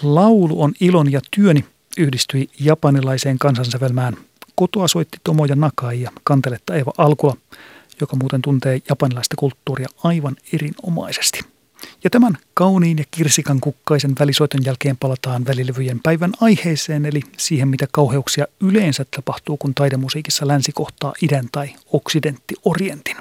Laulu on ilon ja työni yhdistyi japanilaiseen kansansävelmään. Kotoa soitti Tomoja Nakai ja kanteletta Eeva Alkula, joka muuten tuntee japanilaista kulttuuria aivan erinomaisesti. Ja tämän kauniin ja kirsikan kukkaisen välisoiton jälkeen palataan välilevyjen päivän aiheeseen, eli siihen, mitä kauheuksia yleensä tapahtuu, kun taidemusiikissa länsi kohtaa idän tai oksidentti orientin.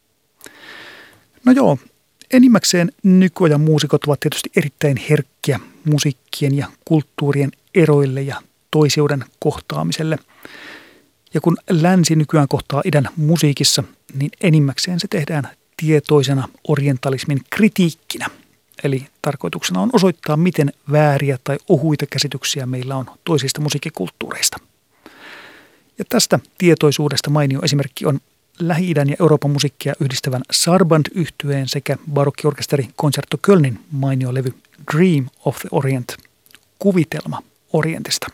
No joo, enimmäkseen nykyajan muusikot ovat tietysti erittäin herkkiä musiikkien ja kulttuurien eroille ja toiseuden kohtaamiselle. Ja kun länsi nykyään kohtaa idän musiikissa, niin enimmäkseen se tehdään tietoisena orientalismin kritiikkinä. Eli tarkoituksena on osoittaa, miten vääriä tai ohuita käsityksiä meillä on toisista musiikkikulttuureista. Ja tästä tietoisuudesta mainio esimerkki on Lähi-idän ja Euroopan musiikkia yhdistävän Sarband-yhtyeen sekä barokkiorkesteri Concerto Kölnin mainio levy Dream of the Orient, kuvitelma Orientista.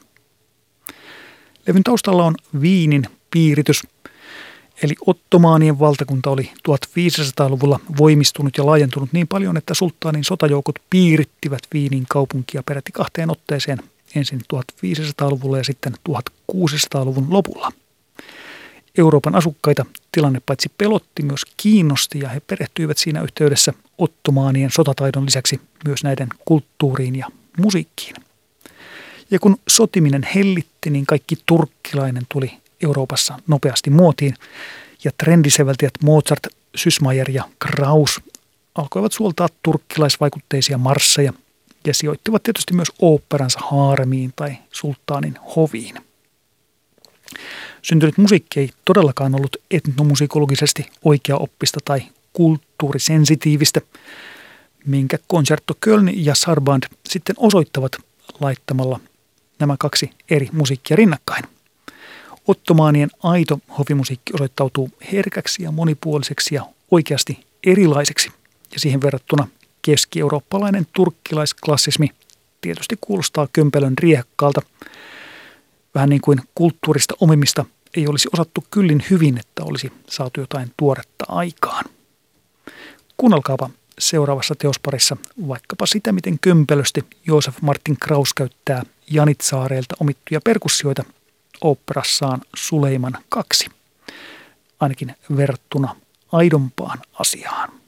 Levyn taustalla on Viinin piiritys, eli Ottomaanien valtakunta oli 1500-luvulla voimistunut ja laajentunut niin paljon, että sulttaanin sotajoukot piirittivät Viinin kaupunkia peräti 2 otteeseen, ensin 1500-luvulla ja sitten 1600-luvun lopulla. Euroopan asukkaita tilanne paitsi pelotti, myös kiinnosti ja he perehtyivät siinä yhteydessä Ottomaanien sotataidon lisäksi myös näiden kulttuuriin ja musiikkiin. Ja kun sotiminen hellitti, niin kaikki turkkilainen tuli Euroopassa nopeasti muotiin ja trendiseveltäjät Mozart, Süssmayer ja Krauss alkoivat suoltaa turkkilaisvaikutteisia marsseja ja sijoittivat tietysti myös oopperansa haaremiin tai sulttaanin hoviin. Syntynyt musiikki ei todellakaan ollut etnomusikologisesti oikeaoppista tai kulttuurisensitiivistä, minkä Concerto Köln ja Sarband sitten osoittavat laittamalla nämä 2 eri musiikkia rinnakkain. Ottomaanien aito hovimusiikki osoittautuu herkäksi ja monipuoliseksi ja oikeasti erilaiseksi. Ja siihen verrattuna keski-eurooppalainen turkkilaisklassismi tietysti kuulostaa kömpelön riehakkaalta. Vähän niin kuin kulttuurista omimista ei olisi osattu kyllin hyvin, että olisi saatu jotain tuoretta aikaan. Kuunnelkaapa seuraavassa teosparissa vaikkapa sitä, miten kömpelösti Josef Martin Krauss käyttää Janitsaareilta omittuja perkussioita oopperassaan Suleiman 2, ainakin verrattuna aidompaan asiaan.